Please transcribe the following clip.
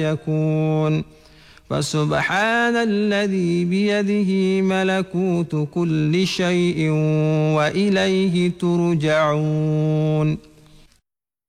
يكون فسبحان الذي بيده ملكوت كل شيء وإليه ترجعون.